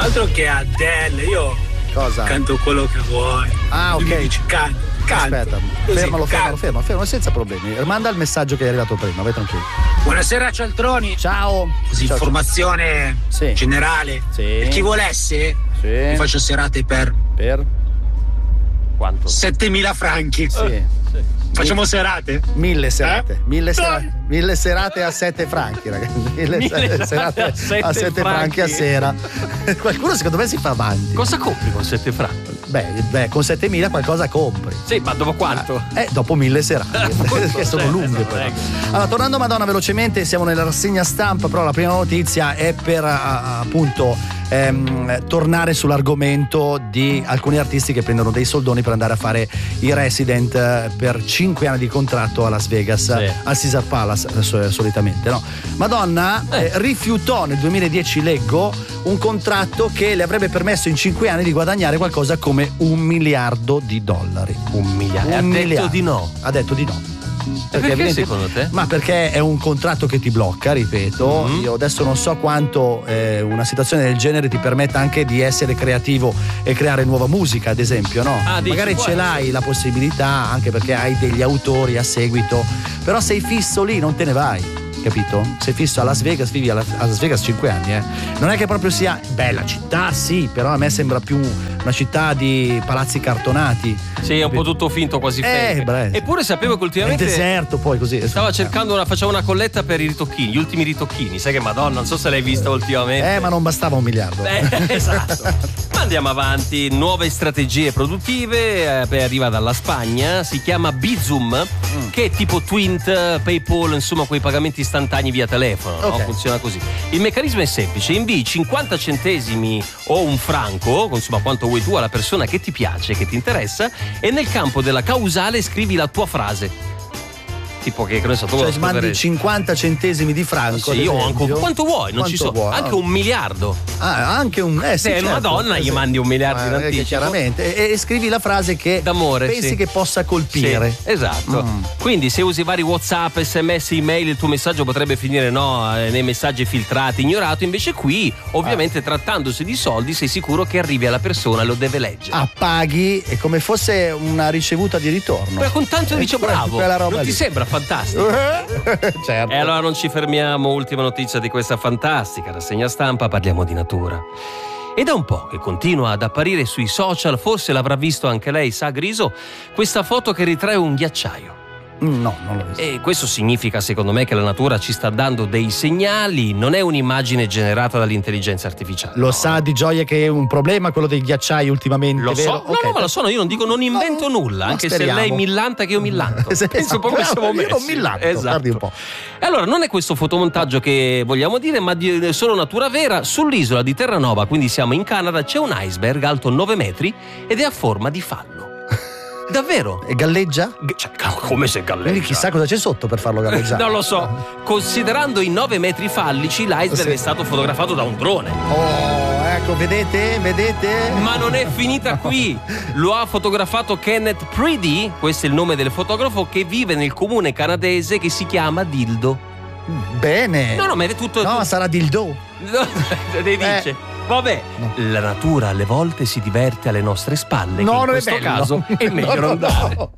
Altro che Adele, io Cosa? canto quello che vuoi. Ah, ok. Tu mi dici canto. Aspetta, Così, fermalo, senza problemi. Manda il messaggio che è arrivato prima, vai tranquillo. Buonasera Cialtroni. Ciao. Così, Ciao. informazione generale. Sì. Per chi volesse, vi faccio serate per quanto? 7.000 franchi. Sì. Facciamo serate? 1000 serate. 1000 serate a 7 franchi, ragazzi. 1000 serate a 7 franchi a sera. Qualcuno secondo me si fa avanti. Cosa compri con 7 franchi? Beh, con 7.000 qualcosa compri. Sì, ma dopo quanto? Dopo 1000 serate. Che sono lunghe però. Allora, tornando a Madonna velocemente, siamo nella rassegna stampa, però la prima notizia è per appunto tornare sull'argomento di alcuni artisti che prendono dei soldoni per andare a fare i resident per 5 anni di contratto a Las Vegas, al Caesars Palace solitamente, no? Madonna rifiutò nel 2010, leggo, un contratto che le avrebbe permesso in 5 anni di guadagnare qualcosa come $1 miliardo. $1 miliardo? Ha detto di no? Ha detto di no. Perché secondo te? Ma perché è un contratto che ti blocca, ripeto. Io adesso non so quanto una situazione del genere ti permetta anche di essere creativo e creare nuova musica, ad esempio, no? Magari ce l'hai la possibilità, anche perché hai degli autori a seguito, però sei fisso lì, non te ne vai. Capito? Sei fisso a Las Vegas, vivi a Las Vegas 5 anni, Non è che proprio sia bella città, sì, però a me sembra più una città di palazzi cartonati. Sì, è un po' tutto finto, quasi fake. Eppure sapevo che ultimamente il deserto, poi così. Stava cercando faceva una colletta per i ritocchini, gli ultimi ritocchini. Sai che Madonna, non so se l'hai vista ultimamente. Ma non bastava $1 miliardo. Esatto. Ma andiamo avanti, nuove strategie produttive, arriva dalla Spagna, si chiama Bizum, che è tipo Twint, PayPal, insomma quei pagamenti istantanei via telefono, no? Funziona così. Il meccanismo è semplice, invii 50 centesimi o un franco, insomma quanto vuoi tu, alla persona che ti piace, che ti interessa, e nel campo della causale scrivi la tua frase. Tipo che ne so, tu mandi 50 centesimi di franco. Sì, o anche quanto vuoi, non ci so. Vuoi? Anche $1 miliardo. Anche un. Se è una donna, gli mandi $1 miliardo in anticipo. Chiaramente. E scrivi la frase che d'amore, pensi che possa colpire. Sì, esatto. Quindi se usi vari WhatsApp, SMS, email, il tuo messaggio potrebbe finire nei messaggi filtrati, ignorato. Invece qui, ovviamente, trattandosi di soldi, sei sicuro che arrivi alla persona e lo deve leggere. Paghi è come fosse una ricevuta di ritorno. Ma con tanto dice bravo. Non ti sembra fantastico? Certo. E allora non ci fermiamo, ultima notizia di questa fantastica rassegna stampa, parliamo di natura. E da un po' che continua ad apparire sui social, forse l'avrà visto anche lei, sa Griso, questa foto che ritrae un ghiacciaio. No, non l'ho visto. E questo significa, secondo me, che la natura ci sta dando dei segnali, non è un'immagine generata dall'intelligenza artificiale. Lo sa di Gioia che è un problema quello dei ghiacciai ultimamente, lo vero? So, no, ma lo so, io non invento nulla, anche speriamo. se lei millanta che io millanto. Penso un po' come siamo messi. Io non millanto, esatto. guardi un po'. E allora, non è questo fotomontaggio che vogliamo dire, ma di solo natura vera. Sull'isola di Terranova, quindi siamo in Canada, c'è un iceberg alto 9 metri ed è a forma di fallo. Davvero? E galleggia? Come se galleggia? Quindi chissà cosa c'è sotto per farlo galleggiare. Non lo so. Considerando i 9 metri fallici, l'iceberg è stato fotografato da un drone. Ecco, vedete? Ma non è finita qui. Lo ha fotografato Kenneth Preedy, questo è il nome del fotografo, che vive nel comune canadese che si chiama Dildo. Bene. No, ma è tutto. No, sarà Dildo. Lei dice. Vabbè, la natura alle volte si diverte alle nostre spalle. No, che in non è questo bello. caso è meglio non dare.